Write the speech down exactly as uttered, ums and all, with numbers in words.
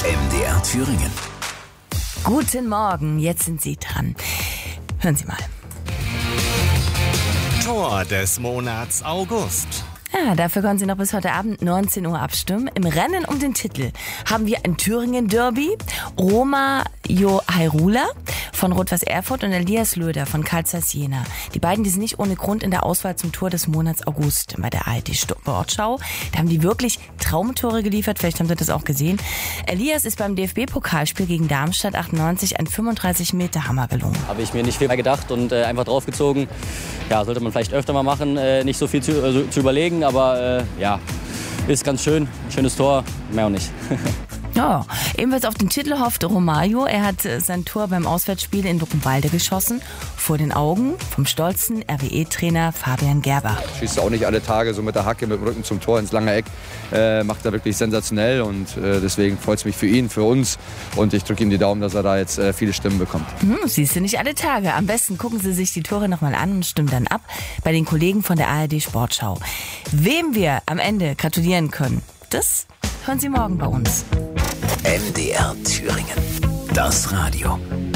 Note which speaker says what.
Speaker 1: M D R Thüringen.
Speaker 2: Guten Morgen, jetzt sind Sie dran. Hören Sie mal.
Speaker 3: Tor des Monats August.
Speaker 2: Ja, dafür können Sie noch bis heute Abend neunzehn Uhr abstimmen. Im Rennen um den Titel haben wir ein Thüringen-Derby, Roma Johairula von Rot-Weiß Erfurt und Elias Löder von Carl Zeiss Jena. Die beiden, die sind nicht ohne Grund in der Auswahl zum Tor des Monats August bei der A R D-Sportschau. Da haben die wirklich Traumtore geliefert, vielleicht haben Sie das auch gesehen. Elias ist beim D F B-Pokalspiel gegen Darmstadt achtundneunzig ein fünfunddreißig Meter Hammer gelungen.
Speaker 4: Habe ich mir nicht viel mehr gedacht und äh, einfach draufgezogen. Ja, sollte man vielleicht öfter mal machen, äh, nicht so viel zu, äh, zu überlegen, aber äh, ja, ist ganz schön. Schönes Tor, mehr auch nicht.
Speaker 2: Ja, ebenfalls auf den Titel hoffte Romario. Er hat sein Tor beim Auswärtsspiel in Luckenwalde geschossen, vor den Augen vom stolzen R W E-Trainer Fabian Gerber.
Speaker 5: Schießt auch nicht alle Tage so mit der Hacke, mit dem Rücken zum Tor ins lange Eck. Äh, macht er wirklich sensationell und äh, deswegen freut es mich für ihn, für uns. Und ich drücke ihm die Daumen, dass er da jetzt äh, viele Stimmen bekommt.
Speaker 2: Hm, siehst du nicht alle Tage. Am besten gucken Sie sich die Tore nochmal an und stimmen dann ab bei den Kollegen von der A R D-Sportschau. Wem wir am Ende gratulieren können, das hören Sie morgen bei uns.
Speaker 1: M D R Thüringen. Das Radio.